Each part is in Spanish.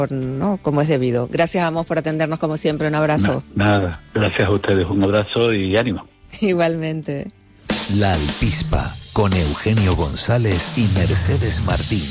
¿no? Como es debido. Gracias, Amos, por atendernos como siempre. Un abrazo. Nada, gracias a ustedes. Un abrazo y ánimo. Igualmente. La Alpispa, con Eugenio González y Mercedes Martín.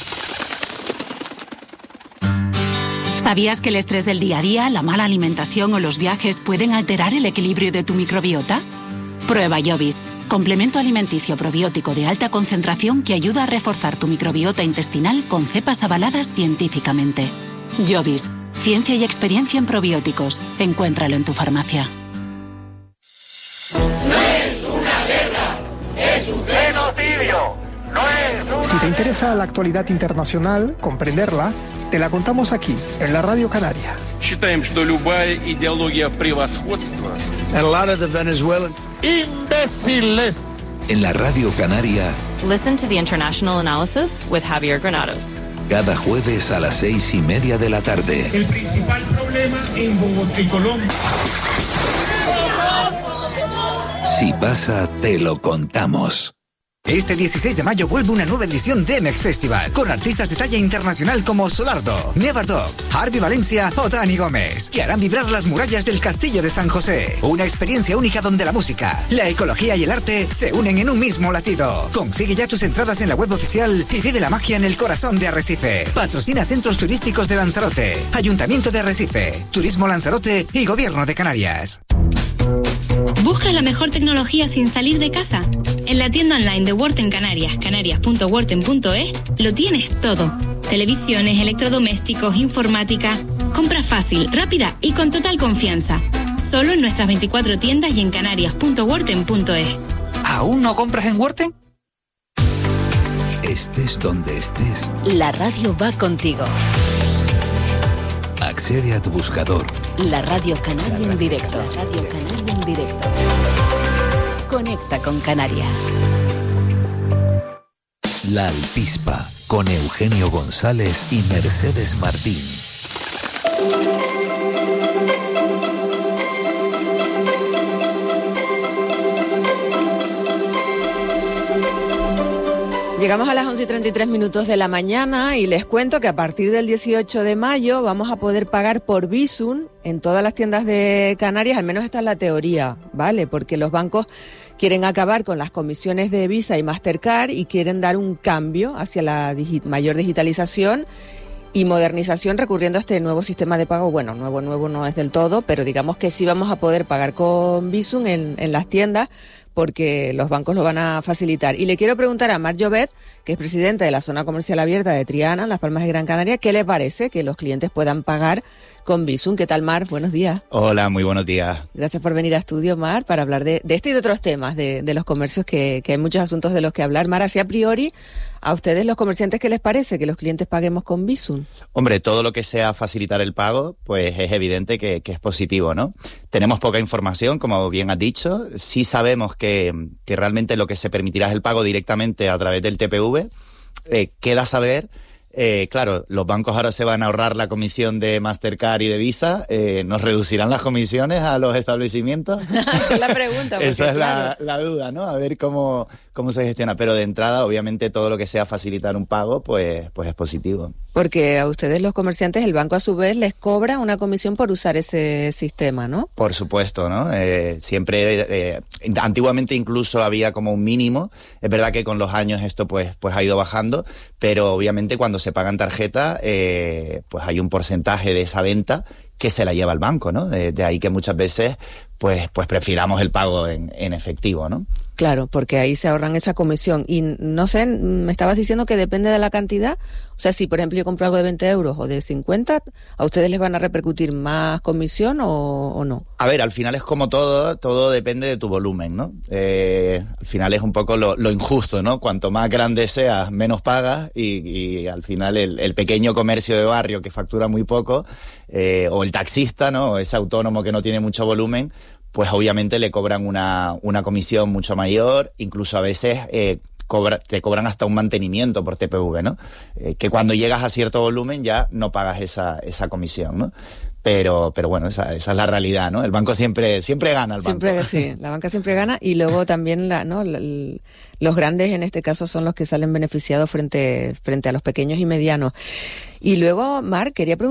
¿Sabías que el estrés del día a día, la mala alimentación o los viajes pueden alterar el equilibrio de tu microbiota? Prueba Jovis, complemento alimenticio probiótico de alta concentración que ayuda a reforzar tu microbiota intestinal con cepas avaladas científicamente. Jovis, ciencia y experiencia en probióticos. Encuéntralo en tu farmacia. No es una guerra, es un genocidio. No es una... Si te interesa la actualidad internacional, comprenderla, te la contamos aquí, en la Radio Canaria. Считаем, что любая идеология превосходства. And a lot of the Venezuelan imbéciles. En la Radio Canaria. Listen to the International Analysis with Javier Granados. Cada jueves a las 6:30 de la tarde. El principal problema en Bogotá y Colombia. Si pasa, te lo contamos. Este 16 de mayo vuelve una nueva edición de MX Festival, con artistas de talla internacional como Solardo, Never Dogs, Harvey Valencia o Dani Gómez, que harán vibrar las murallas del Castillo de San José. Una experiencia única donde la música, la ecología y el arte se unen en un mismo latido. Consigue ya tus entradas en la web oficial y vive la magia en el corazón de Arrecife. Patrocina Centros Turísticos de Lanzarote, Ayuntamiento de Arrecife, Turismo Lanzarote y Gobierno de Canarias. ¿Buscas la mejor tecnología sin salir de casa? En la tienda online de Worten Canarias, canarias.worten.es, lo tienes todo. Televisiones, electrodomésticos, informática. Compra fácil, rápida y con total confianza. Solo en nuestras 24 tiendas y en canarias.worten.es. ¿Aún no compras en Worten? Estés donde estés. La radio va contigo. Accede a tu buscador. La Radio Canaria en directo. La Radio Canaria en directo. Conecta con Canarias. La Alpispa, con Eugenio González y Mercedes Martín. Llegamos a las 11:33 de la mañana y les cuento que a partir del 18 de mayo vamos a poder pagar por Bizum en todas las tiendas de Canarias, al menos esta es la teoría, ¿vale? Porque los bancos quieren acabar con las comisiones de Visa y Mastercard y quieren dar un cambio hacia la mayor digitalización y modernización recurriendo a este nuevo sistema de pago. Bueno, nuevo no es del todo, pero digamos que sí vamos a poder pagar con Bizum en las tiendas, porque los bancos lo van a facilitar. Y le quiero preguntar a Mar Llobet, que es presidenta de la Zona Comercial Abierta de Triana, en Las Palmas de Gran Canaria, ¿qué le parece que los clientes puedan pagar con Bizum? ¿Qué tal, Mar? Buenos días. Hola, muy buenos días. Gracias por venir a estudio, Mar, para hablar de este y de otros temas de los comercios, que hay muchos asuntos de los que hablar. Mar, así a priori, ¿a ustedes los comerciantes qué les parece que los clientes paguemos con Bizum? Hombre, todo lo que sea facilitar el pago, pues es evidente que es positivo, ¿no? Tenemos poca información, como bien has dicho. Sí sabemos que realmente lo que se permitirá es el pago directamente a través del TPV. Queda saber... claro, los bancos ahora se van a ahorrar la comisión de Mastercard y de Visa. ¿Nos reducirán las comisiones a los establecimientos? Esa es la pregunta. Esa es claro, la duda, ¿no? A ver cómo se gestiona. Pero de entrada, obviamente, todo lo que sea facilitar un pago, pues es positivo. Porque a ustedes, los comerciantes, el banco a su vez les cobra una comisión por usar ese sistema, ¿no? Por supuesto, ¿no? Siempre, antiguamente incluso había como un mínimo. Es verdad que con los años esto pues ha ido bajando, pero obviamente cuando se paga en tarjeta, pues hay un porcentaje de esa venta que se la lleva el banco, ¿no? De ahí que muchas veces pues prefiramos el pago en efectivo, ¿no? Claro, porque ahí se ahorran esa comisión. Y no sé, me estabas diciendo que depende de la cantidad. O sea, si por ejemplo yo compro algo de 20 euros o de 50, ¿a ustedes les van a repercutir más comisión o no? A ver, al final es como todo depende de tu volumen, ¿no? Al final es un poco lo injusto, ¿no? Cuanto más grande seas, menos pagas y al final el pequeño comercio de barrio que factura muy poco, o el taxista, ¿no? O ese autónomo que no tiene mucho volumen, pues obviamente le cobran una comisión mucho mayor, incluso a veces te cobran hasta un mantenimiento por TPV, ¿no? Que cuando llegas a cierto volumen ya no pagas esa comisión, ¿no? Pero bueno, esa es la realidad, ¿no? El banco siempre gana, el banco. Sí, la banca siempre gana, y luego también los grandes en este caso son los que salen beneficiados frente a los pequeños y medianos. Y luego, Marc, quería preguntar